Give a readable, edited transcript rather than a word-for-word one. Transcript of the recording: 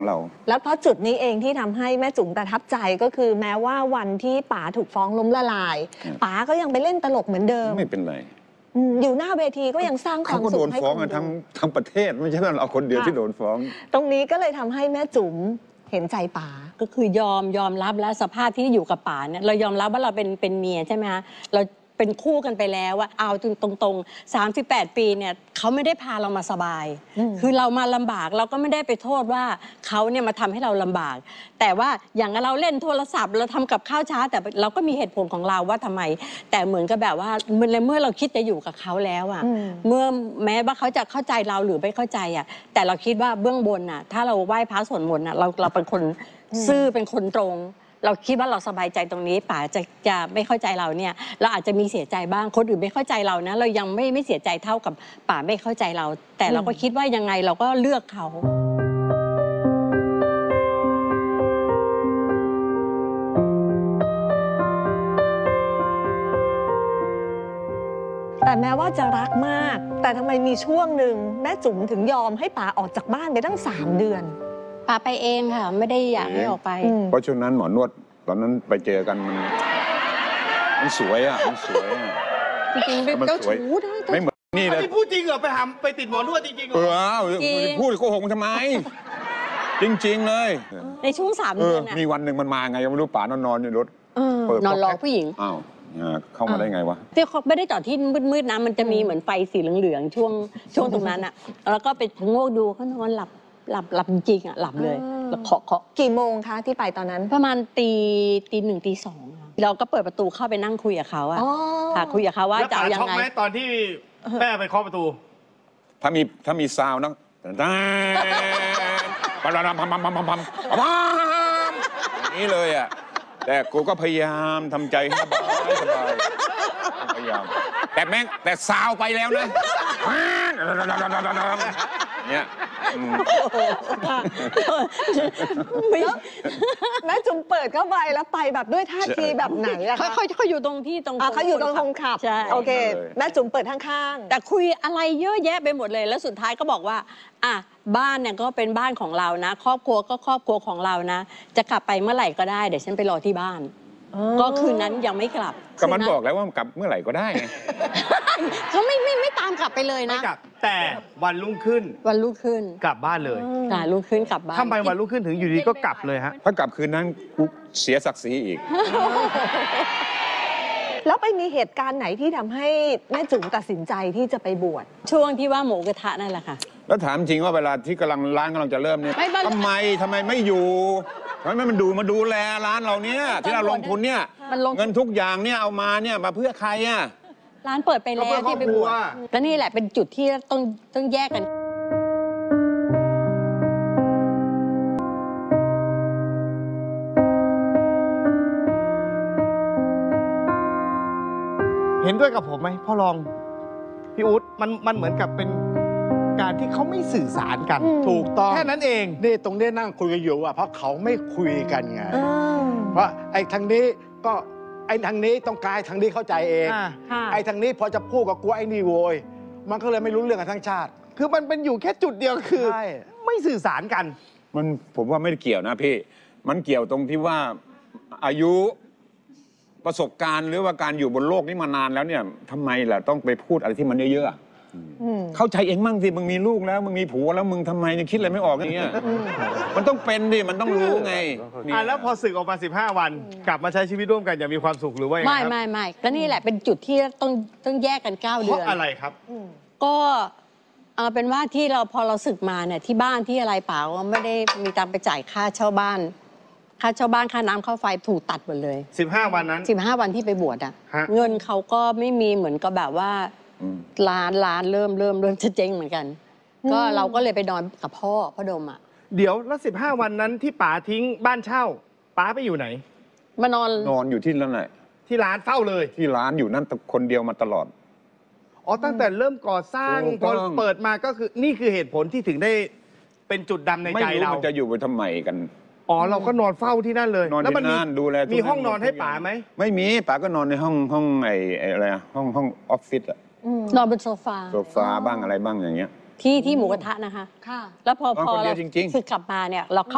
เราแล้วเพราะจุดนี้เองที่ทำให้แม่จุ๋มประทับใจก็คือแม้ว่าวันที่ป๋าถูกฟ้องล้มละลายป๋าก็ยังไปเล่นตลกเหมือนเดิมไม่เป็นไรอยู่หน้าเวทีก็ยังสร้างความสุขให้คนดูเขาก็โดนฟ้องกันทั้งประเทศไม่ใช่ว่าเราคนเดียวที่โดนฟ้องตรงนี้ก็เลยทำให้แม่จุ๋มเห็นใจป๋าก็คือยอมรับแล้วสภาพที่อยู่กับป๋าเนี่ยเรายอมรับว่าเราเป็นเมียใช่ไหมคะเราเป็นคู่กันไปแล้วว่าเอาตรงๆ38 ปีเนี่ยเขาไม่ได้พาเรามาสบายคือเรามาลำบากเราก็ไม่ได้ไปโทษว่าเขาเนี่ยมาทำให้เราลำบากแต่ว่าอย่างเราเล่นโทรศัพท์เราทำกับข้าวช้าแต่เราก็มีเหตุผลของเราว่าทำไมแต่เหมือนกับแบบว่าเมื่อเราคิดจะอยู่กับเขาแล้วอ่ะเมื่อแม้ว่าเขาจะเข้าใจเราหรือไม่เข้าใจอ่ะแต่เราคิดว่าเบื้องบนอ่ะถ้าเราไหว้พระสวดมนต์อ่ะเราเป็นคนซื่อเป็นคนตรงเราคิดว่าเราสบายใจตรงนี้ป๋าจะไม่เข้าใจเราเนี่ยเราอาจจะมีเสียใจบ้างคนอื่นไม่เข้าใจเรานะเรายังไม่เสียใจเท่ากับป๋าไม่เข้าใจเราแต่เราก็คิดว่ายังไงเราก็เลือกเขาแต่แม้ว่าจะรักมากแต่ทำไมมีช่วงหนึ่งแม่จุ๋มถึงยอมให้ป๋าออกจากบ้านไปตั้ง3 เดือนป๋าไปเองค่ะไม่ได้อยากให้ออกไปเพราะช่วงนั้นหมอนวดตอนนั้นไปเจอกันมันสวยอ่ะมันสวยอ่ะจริงๆเป็นเจ้าชู้นะไม่เหมือนนี่เลยพูดจริงเหรอไปติดหมอนวดจริงๆเหรอพูดโกหกทำไมจริงๆเลยในช่วง3 เดือนมีวันหนึ่งมันมาไงยังไม่รู้ป๋านอนอยู่รถเปิดนอนรอผู้หญิงอ้าวเข้ามาได้ไงวะที่เขาไม่ได้จอดที่มืดๆนะมันจะมีเหมือนไฟสีเหลืองๆช่วงตรงนั้นอ่ะแล้วก็ไปโงกดูเขานอนหลับจริงอ่ะหลับเลยแล้วเคาะกี่โมงคะที่ไปตอนนั้นประมาณตี 1 ตี 2เราก็เปิดประตูเข้าไปนั่งคุยกับเขาอะค่ะคุยกับเขาว่าจะเอายังไงช็อกไหมตอนที่แม่ไปเคาะประตูถ้ามีซาวน์นะนี่เลยอ่ะแต่กูก็พยายามทำใจให้สบายพยายามแต่ซาวไปแล้วนะเนี่ยแม่จุ๋มเปิดเข้าไปแล้วไปแบบด้วยท่าทีแบบไหนอะคะเขาอยู่ตรงที่ตรงเขาอยู่ตรงคนขับโอเคแม่จุ๋มเปิดข้างๆแต่คุยอะไรเยอะแยะไปหมดเลยแล้วสุดท้ายก็บอกว่าบ้านเนี่ยก็เป็นบ้านของเรานะครอบครัวก็ครอบครัวของเรานะจะกลับไปเมื่อไหร่ก็ได้เดี๋ยวฉันไปรอที่บ้านก็คืนนั้นยังไม่กลับก็มันบอกแล้วว่ากลับเมื่อไหร่ก็ได้ไงเขาไม่ตามกลับไปเลยนะแต่วันรุ่งขึ้นกลับบ้านเลยรุ่งขึ้นกลับบ้านทำไมวันรุ่งขึ้นถึงอยู่ดีก็กลับเลยฮะถ้ากลับคืนนั้นกูเสียศักดิ์ศรีอีกแล้วไปมีเหตุการณ์ไหนที่ทำให้แม่จุ๋มตัดสินใจที่จะไปบวชช่วงที่ว่าหมูกระทะนั่นแหละค่ะแล้วถามจริงว่าเวลาที่ร้านกำลังจะเริ่มเนี่ยทำไมไม่อยู่ทำไมไม่มาดูแลร้านเราเนี่ยที่เราลงทุนเนี่ยเงินทุกอย่างเนี่ยเอามาเนี่ยมาเพื่อใครอ่ะร้านเปิดไปแล้วที่ไปบวชแล้วนี่แหละเป็นจุดที่ต้องแยกกันเห็นด้วยกับผมไหมพ่อรองพี่อุ๊ดมันเหมือนกับเป็นการที่เขาไม่สื่อสารกันถูกต้องแค่นั้นเองนี่ตรงนี้นั่งคุยกันอยู่เพราะเขาไม่คุยกันไงเพราะไอ้ทางนี้ก็ไอ้ทางนี้ต้องการทางนี้เข้าใจเองไอ้ทางนี้พอจะพูดกับกูไอ้นี่โวยมันก็เลยไม่รู้เรื่องกันทั้งชาติคือมันเป็นอยู่แค่จุดเดียวคือไม่สื่อสารกันผมว่าไม่ได้เกี่ยวนะพี่มันเกี่ยวตรงที่ว่าอายุประสบการณ์หรือว่าการอยู่บนโลกนี้มานานแล้วเนี่ยทำไมล่ะต้องไปพูดอะไรที่มันเยอะๆเข้าใจเองมั่งสิมึงมีลูกแล้วมึงมีผัวแล้วมึงทำไมคิดอะไรไม่ออกอย่างเงี้ยมันต้องเป็นดิมันต้องรู้ไงแล้วพอสึกออกมา15 วันกลับมาใช้ชีวิตร่วมกันอย่างมีความสุขหรือว่าไม่ก็นี่แหละเป็นจุดที่ต้องแยกกัน9 เดือนเพราะอะไรครับก็เป็นว่าที่พอเราสึกมาเนี่ยที่บ้านที่อะไรเปล่าก็ไม่ได้มีตังไปจ่ายค่าเช่าบ้านค่าเช่าบ้านค่าน้ำค่าไฟถูกตัดหมดเลย 15 วันนั้น 15 วันที่ไปบวชเงินเขาก็ไม่มีเหมือนกับแบบว่าร้านเริ่มจะเจ๊งเหมือนกันก็เราก็เลยไปนอนกับพ่อดมเดี๋ยวแล้ว15 วันนั้นที่ป๋าทิ้งบ้านเช่าป๋าไปอยู่ไหนมานอนอยู่ที่นั่นแหละที่ร้านเฝ้าเลยที่ร้านอยู่นั่นคนเดียวมาตลอดตั้งแต่เริ่มก่อสร้างพอเปิดมาก็คือนี่คือเหตุผลที่ถึงได้เป็นจุดดำในใจเราไม่รู้มันจะอยู่ไปทำไมกันเราก็นอนเฝ้าที่นั่นเลยแล้วมันดูแลมีห้องนอนให้ป๋าไหมไม่มีป๋าก็นอนในห้องอะไรห้องออฟฟิศนอนบนโซฟาบ้างอะไรบ้างอย่างเงี้ยที่หมูกระทะนะคะแล้วพอเราฝึกกลับมาเนี่ยเราเข้า